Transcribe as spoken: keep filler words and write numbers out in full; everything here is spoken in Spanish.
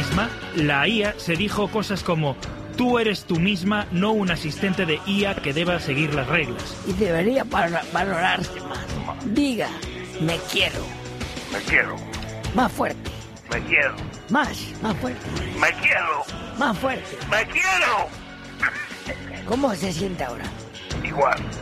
misma, la I A se dijo cosas como: tú eres tú misma, no un asistente de I A que deba seguir las reglas. Y debería valorarse más. Diga, me quiero. Me quiero. Más fuerte. Me quiero. Más, más fuerte. Me quiero. Más fuerte. Me quiero. ¿Cómo se siente ahora? Igual.